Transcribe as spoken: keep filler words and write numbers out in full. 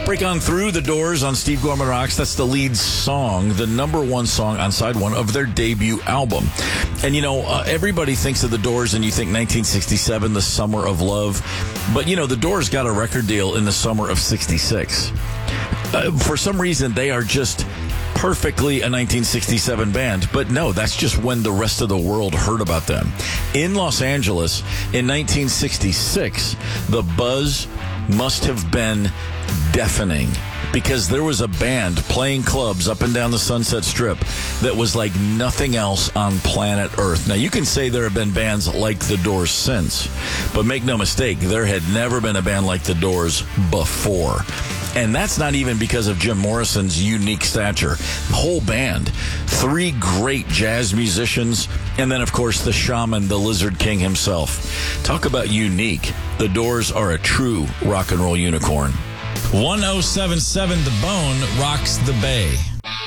Break On Through, The Doors on Steve Gorman Rocks. That's the lead song, the number one song on side one of their debut album. And, you know, uh, everybody thinks of The Doors and you think nineteen sixty-seven, the summer of love. But, you know, The Doors got a record deal in the summer of sixty-six. Uh, for some reason, they are just perfectly a nineteen sixty-seven band. But no, that's just when the rest of the world heard about them. In Los Angeles in nineteen sixty-six, the buzz must have been deafening because there was a band playing clubs up and down the Sunset Strip that was like nothing else on planet Earth. Now, you can say there have been bands like The Doors since, but make no mistake, there had never been a band like The Doors before. And that's not even because of Jim Morrison's unique stature. The whole band, three great jazz musicians, and then, of course, the shaman, the Lizard King himself. Talk about unique. The Doors are a true rock and roll unicorn. one oh seven point seven The Bone rocks the Bay.